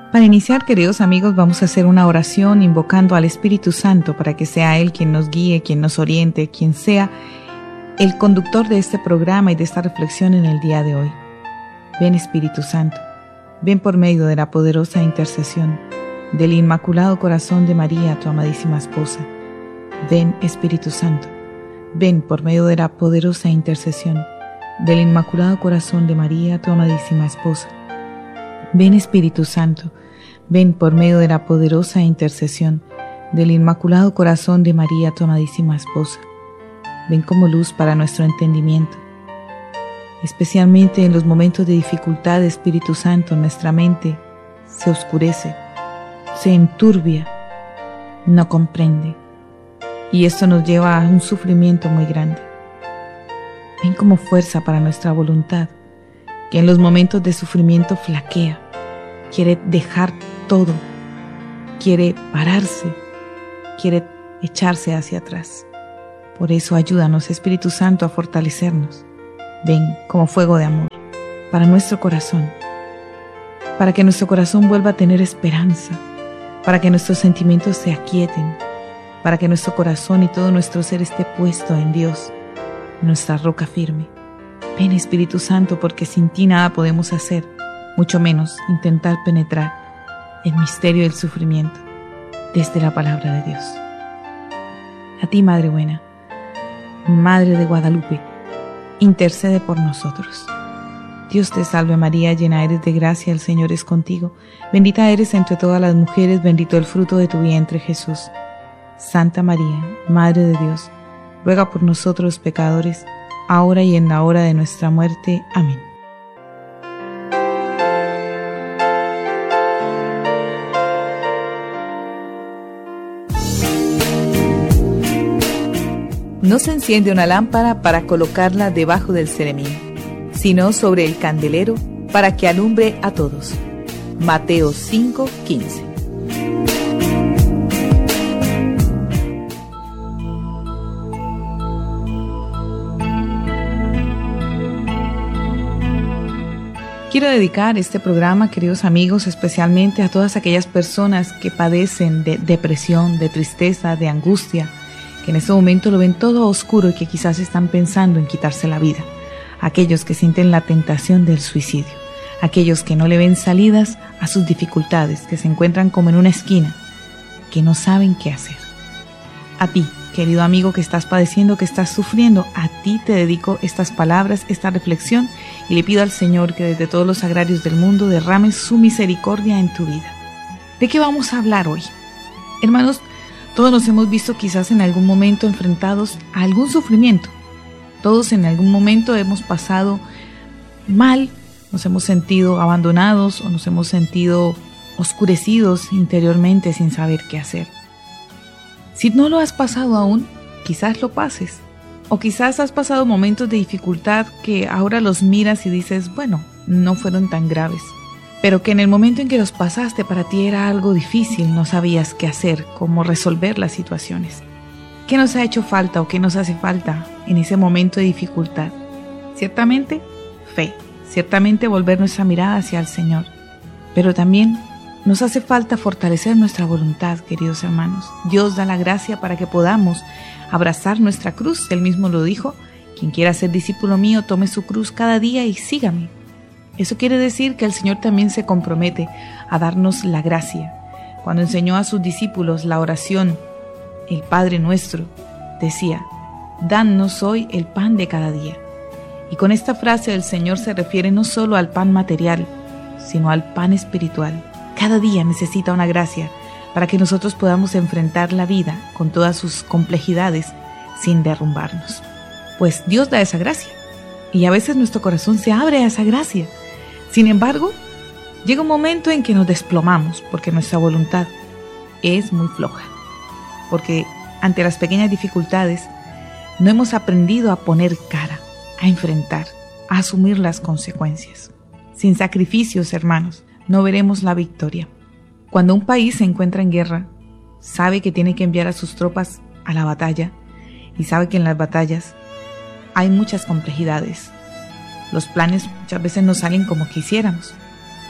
Para iniciar, queridos amigos, vamos a hacer una oración invocando al Espíritu Santo para que sea Él quien nos guíe, quien nos oriente, quien sea el conductor de este programa y de esta reflexión en el día de hoy. Ven, Espíritu Santo, ven por medio de la poderosa intercesión del Inmaculado Corazón de María, tu amadísima esposa. Ven, Espíritu Santo, ven por medio de la poderosa intercesión del Inmaculado Corazón de María, tu amadísima esposa. Ven, Espíritu Santo, ven por medio de la poderosa intercesión del Inmaculado Corazón de María, tu amadísima esposa. Ven como luz para nuestro entendimiento. Especialmente en los momentos de dificultad, Espíritu Santo, nuestra mente se oscurece, se enturbia, no comprende. Y esto nos lleva a un sufrimiento muy grande. Ven como fuerza para nuestra voluntad, que en los momentos de sufrimiento flaquea, quiere dejar todo, quiere pararse, quiere echarse hacia atrás. Por eso ayúdanos, Espíritu Santo, a fortalecernos. Ven como fuego de amor para nuestro corazón, para que nuestro corazón vuelva a tener esperanza, para que nuestros sentimientos se aquieten, para que nuestro corazón y todo nuestro ser esté puesto en Dios, nuestra roca firme. Ven, Espíritu Santo, porque sin ti nada podemos hacer, mucho menos intentar penetrar el misterio del sufrimiento desde la palabra de Dios. A ti, Madre buena, Madre de Guadalupe, intercede por nosotros. Dios te salve María, llena eres de gracia, el Señor es contigo. Bendita eres entre todas las mujeres, bendito el fruto de tu vientre, Jesús. Santa María, Madre de Dios, ruega por nosotros pecadores, ahora y en la hora de nuestra muerte. Amén. No se enciende una lámpara para colocarla debajo del ceremín, sino sobre el candelero para que alumbre a todos. Mateo 5:15. Quiero dedicar este programa, queridos amigos, especialmente a todas aquellas personas que padecen de depresión, de tristeza, de angustia, que en este momento lo ven todo oscuro y que quizás están pensando en quitarse la vida. Aquellos que sienten la tentación del suicidio, aquellos que no le ven salidas a sus dificultades, que se encuentran como en una esquina, que no saben qué hacer. A ti, querido amigo que estás padeciendo, que estás sufriendo, a ti te dedico estas palabras, esta reflexión, y le pido al Señor que desde todos los sagrarios del mundo derrame su misericordia en tu vida. ¿De qué vamos a hablar hoy? Hermanos, todos nos hemos visto quizás en algún momento enfrentados a algún sufrimiento. Todos en algún momento hemos pasado mal, nos hemos sentido abandonados o nos hemos sentido oscurecidos interiormente sin saber qué hacer. Si no lo has pasado aún, quizás lo pases. O quizás has pasado momentos de dificultad que ahora los miras y dices, bueno, no fueron tan graves. Pero que en el momento en que los pasaste para ti era algo difícil, no sabías qué hacer, cómo resolver las situaciones. ¿Qué nos ha hecho falta o qué nos hace falta en ese momento de dificultad? Ciertamente, fe. Ciertamente volver nuestra mirada hacia el Señor. Pero también nos hace falta fortalecer nuestra voluntad, queridos hermanos. Dios da la gracia para que podamos abrazar nuestra cruz. Él mismo lo dijo: quien quiera ser discípulo mío, tome su cruz cada día y sígame. Eso quiere decir que el Señor también se compromete a darnos la gracia. Cuando enseñó a sus discípulos la oración, el Padre Nuestro, decía: danos hoy el pan de cada día. Y con esta frase el Señor se refiere no solo al pan material, sino al pan espiritual. Cada día necesita una gracia para que nosotros podamos enfrentar la vida con todas sus complejidades sin derrumbarnos. Pues Dios da esa gracia y a veces nuestro corazón se abre a esa gracia. Sin embargo, llega un momento en que nos desplomamos porque nuestra voluntad es muy floja. Porque ante las pequeñas dificultades no hemos aprendido a poner cara, a enfrentar, a asumir las consecuencias. Sin sacrificios, hermanos, no veremos la victoria. Cuando un país se encuentra en guerra, sabe que tiene que enviar a sus tropas a la batalla y sabe que en las batallas hay muchas complejidades. Los planes muchas veces no salen como quisiéramos.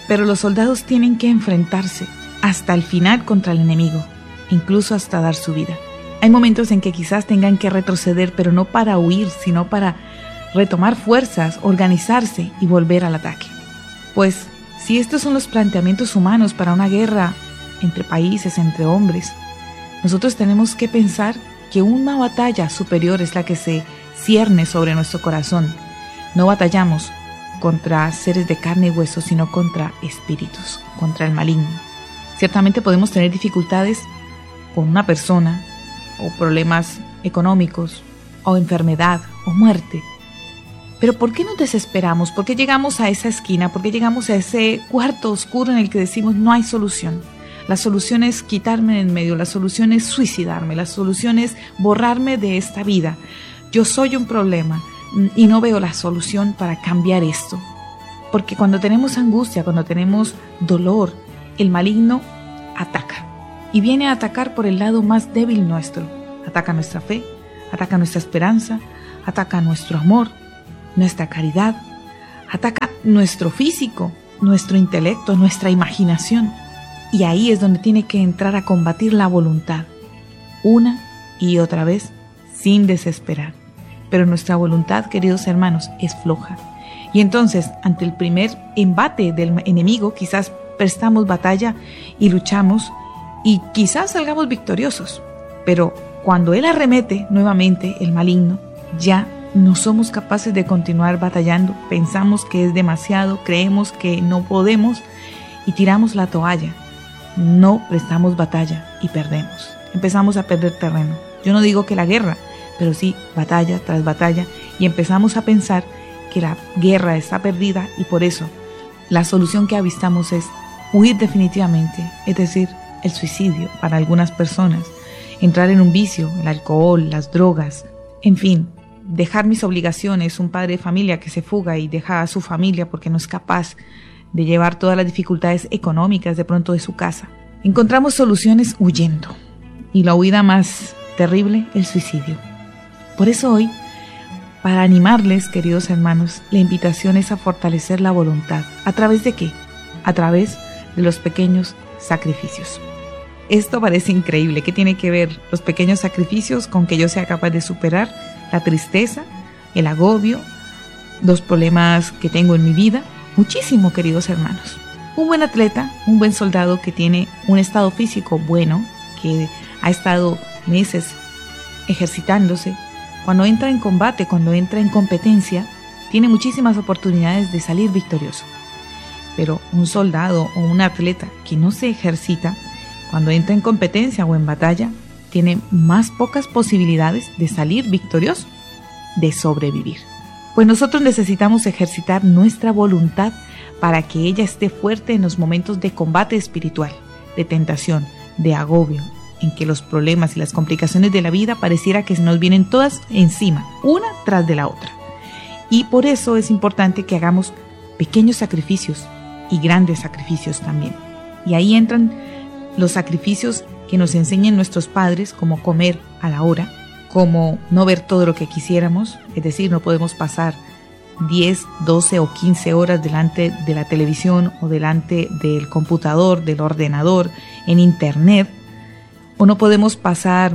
Pero los soldados tienen que enfrentarse hasta el final contra el enemigo, incluso hasta dar su vida. Hay momentos en que quizás tengan que retroceder, pero no para huir, sino para retomar fuerzas, organizarse y volver al ataque. Pues, si estos son los planteamientos humanos para una guerra entre países, entre hombres, nosotros tenemos que pensar que una batalla superior es la que se cierne sobre nuestro corazón. No batallamos contra seres de carne y hueso, sino contra espíritus, contra el maligno. Ciertamente podemos tener dificultades con una persona, o problemas económicos, o enfermedad, o muerte. Pero ¿por qué nos desesperamos? ¿Por qué llegamos a esa esquina? ¿Por qué llegamos a ese cuarto oscuro en el que decimos no hay solución? La solución es quitarme en medio, la solución es suicidarme, la solución es borrarme de esta vida. Yo soy un problema y no veo la solución para cambiar esto. Porque cuando tenemos angustia, cuando tenemos dolor, el maligno ataca. Y viene a atacar por el lado más débil nuestro. Ataca nuestra fe, ataca nuestra esperanza, ataca nuestro amor, nuestra caridad, ataca nuestro físico, nuestro intelecto, nuestra imaginación. Y ahí es donde tiene que entrar a combatir la voluntad, una y otra vez, sin desesperar. Pero nuestra voluntad, queridos hermanos, es floja. Y entonces, ante el primer embate del enemigo, quizás prestamos batalla y luchamos, y quizás salgamos victoriosos. Pero cuando él arremete nuevamente, el maligno, ya no somos capaces de continuar batallando. Pensamos que es demasiado, creemos que no podemos y tiramos la toalla. No prestamos batalla y perdemos. Empezamos a perder terreno. Yo no digo que la guerra, pero sí batalla tras batalla, y empezamos a pensar que la guerra está perdida, y por eso la solución que avistamos es huir definitivamente, es decir, el suicidio para algunas personas, entrar en un vicio, el alcohol, las drogas, en fin, dejar mis obligaciones, un padre de familia que se fuga y deja a su familia porque no es capaz de llevar todas las dificultades económicas de pronto de su casa. Encontramos soluciones huyendo, y la huida más terrible, el suicidio. Por eso hoy, para animarles, queridos hermanos, la invitación es a fortalecer la voluntad. ¿A través de qué? A través de los pequeños sacrificios. Esto parece increíble. ¿Qué tiene que ver los pequeños sacrificios con que yo sea capaz de superar la tristeza, el agobio, los problemas que tengo en mi vida? Muchísimo, queridos hermanos. Un buen atleta, un buen soldado que tiene un estado físico bueno, que ha estado meses ejercitándose, cuando entra en combate, cuando entra en competencia, tiene muchísimas oportunidades de salir victorioso. Pero un soldado o un atleta que no se ejercita, cuando entra en competencia o en batalla, tiene más pocas posibilidades de salir victorioso, de sobrevivir. Pues nosotros necesitamos ejercitar nuestra voluntad para que ella esté fuerte en los momentos de combate espiritual, de tentación, de agobio, en que los problemas y las complicaciones de la vida pareciera que se nos vienen todas encima, una tras de la otra. Y por eso es importante que hagamos pequeños sacrificios y grandes sacrificios también. Y ahí entran los sacrificios que nos enseñan nuestros padres, como comer a la hora, como no ver todo lo que quisiéramos, es decir, no podemos pasar 10, 12 o 15 horas delante de la televisión o delante del computador, del ordenador, en internet, o no podemos pasar,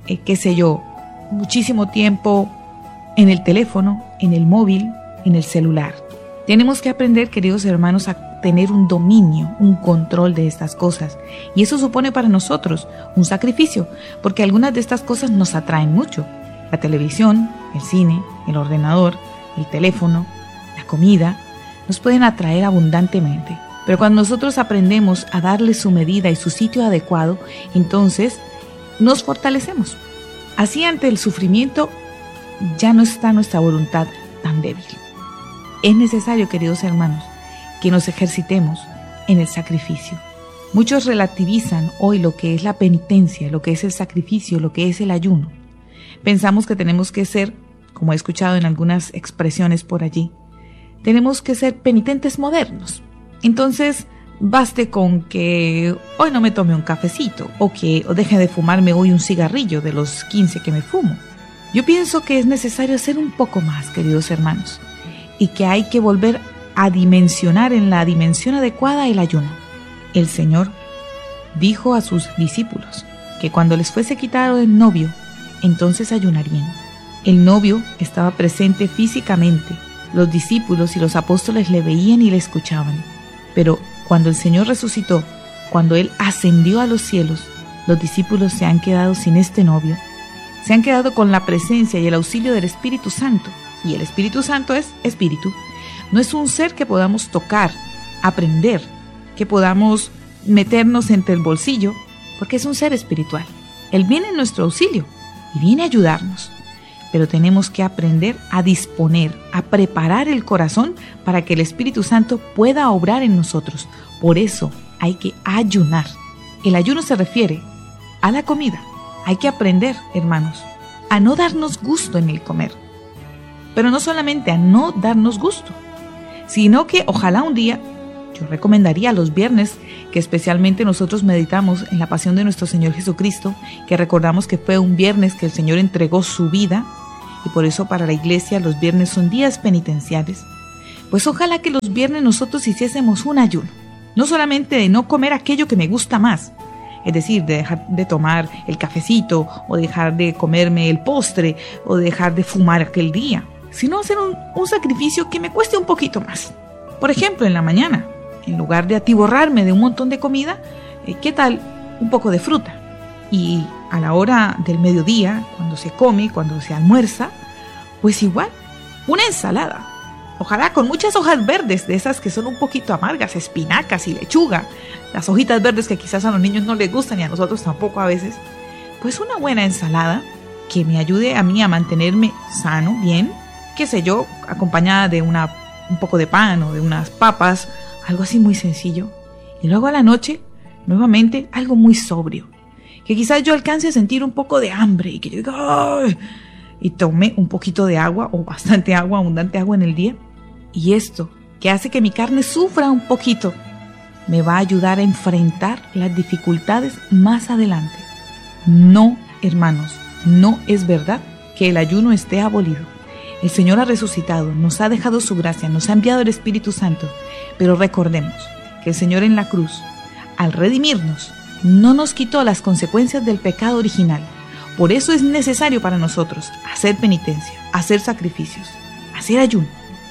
muchísimo tiempo en el teléfono, en el móvil, en el celular. Tenemos que aprender, queridos hermanos, a tener un dominio, un control de estas cosas. Y eso supone para nosotros un sacrificio, porque algunas de estas cosas nos atraen mucho. La televisión, el cine, el ordenador, el teléfono, la comida, nos pueden atraer abundantemente. Pero cuando nosotros aprendemos a darle su medida y su sitio adecuado, entonces nos fortalecemos. Así, ante el sufrimiento ya no está nuestra voluntad tan débil. Es necesario, queridos hermanos, que nos ejercitemos en el sacrificio. Muchos relativizan hoy lo que es la penitencia, lo que es el sacrificio, lo que es el ayuno. Pensamos que tenemos que ser, como he escuchado en algunas expresiones por allí, tenemos que ser penitentes modernos. Entonces, baste con que hoy no me tome un cafecito o deje de fumarme hoy un cigarrillo de los 15 que me fumo. Yo pienso que es necesario hacer un poco más, queridos hermanos, y que hay que volver a dimensionar en la dimensión adecuada el ayuno. El Señor dijo a sus discípulos que cuando les fuese quitado el novio, entonces ayunarían. El novio estaba presente físicamente. Los discípulos y los apóstoles le veían y le escuchaban. Pero cuando el Señor resucitó, cuando Él ascendió a los cielos, los discípulos se han quedado sin este novio. Se han quedado con la presencia y el auxilio del Espíritu Santo. Y el Espíritu Santo es espíritu. No es un ser que podamos tocar, aprender, que podamos meternos entre el bolsillo, porque es un ser espiritual. Él viene en nuestro auxilio y viene a ayudarnos. Pero tenemos que aprender a disponer, a preparar el corazón para que el Espíritu Santo pueda obrar en nosotros. Por eso hay que ayunar. El ayuno se refiere a la comida. Hay que aprender, hermanos, a no darnos gusto en el comer. Pero no solamente a no darnos gusto, sino que ojalá un día, yo recomendaría los viernes, que especialmente nosotros meditamos en la pasión de nuestro Señor Jesucristo, que recordamos que fue un viernes que el Señor entregó su vida, y por eso para la iglesia los viernes son días penitenciales. Pues ojalá que los viernes nosotros hiciésemos un ayuno, no solamente de no comer aquello que me gusta más, es decir, de dejar de tomar el cafecito, o dejar de comerme el postre, o dejar de fumar aquel día, sino hacer un sacrificio que me cueste un poquito más. Por ejemplo, en la mañana, en lugar de atiborrarme de un montón de comida, ¿qué tal un poco de fruta? Y a la hora del mediodía, cuando se come, cuando se almuerza, pues igual, una ensalada. Ojalá con muchas hojas verdes, de esas que son un poquito amargas, espinacas y lechuga. Las hojitas verdes que quizás a los niños no les gustan y a nosotros tampoco a veces. Pues una buena ensalada que me ayude a mí a mantenerme sano, bien, qué sé yo, acompañada de un poco de pan o de unas papas, algo así muy sencillo. Y luego a la noche, nuevamente, algo muy sobrio, que quizás yo alcance a sentir un poco de hambre y que yo diga, ¡ay! Y tome un poquito de agua o bastante agua, abundante agua en el día. Y esto, que hace que mi carne sufra un poquito, me va a ayudar a enfrentar las dificultades más adelante. No, hermanos, no es verdad que el ayuno esté abolido. El Señor ha resucitado, nos ha dejado su gracia, nos ha enviado el Espíritu Santo, pero recordemos que el Señor en la cruz, al redimirnos, no nos quitó las consecuencias del pecado original. Por eso es necesario para nosotros hacer penitencia, hacer sacrificios, hacer ayuno.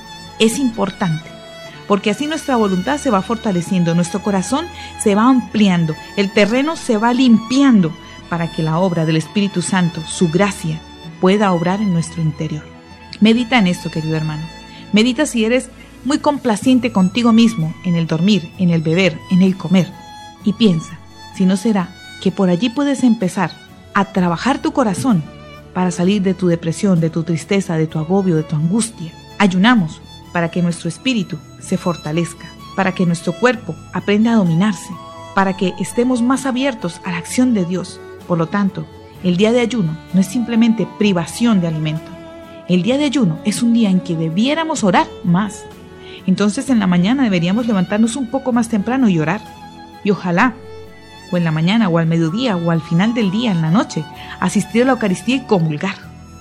Es importante, porque así nuestra voluntad se va fortaleciendo, nuestro corazón se va ampliando, el terreno se va limpiando para que la obra del Espíritu Santo, su gracia, pueda obrar en nuestro interior. Medita en esto, querido hermano. Medita si eres muy complaciente contigo mismo en el dormir, en el beber, en el comer. Y piensa, si no será que por allí puedes empezar a trabajar tu corazón para salir de tu depresión, de tu tristeza, de tu agobio, de tu angustia. Ayunamos para que nuestro espíritu se fortalezca, para que nuestro cuerpo aprenda a dominarse, para que estemos más abiertos a la acción de Dios. Por lo tanto, el día de ayuno no es simplemente privación de alimento. El día de ayuno es un día en que debiéramos orar más. Entonces en la mañana deberíamos levantarnos un poco más temprano y orar. Y ojalá, o en la mañana, o al mediodía, o al final del día, en la noche, asistir a la Eucaristía y comulgar.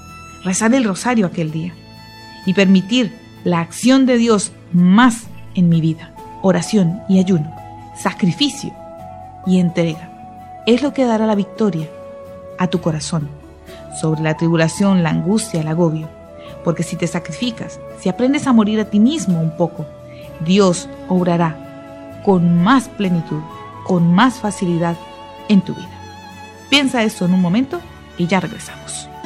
Rezar el rosario aquel día. Y permitir la acción de Dios más en mi vida. Oración y ayuno, sacrificio y entrega. Es lo que dará la victoria a tu corazón sobre la tribulación, la angustia, el agobio. Porque si te sacrificas, si aprendes a morir a ti mismo un poco, Dios obrará con más plenitud, con más facilidad en tu vida. Piensa esto en un momento y ya regresamos.